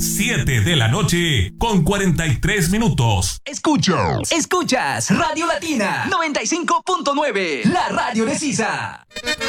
7 de la noche con 43 minutos. Escuchas Radio Latina 95.9, la radio de Sisa.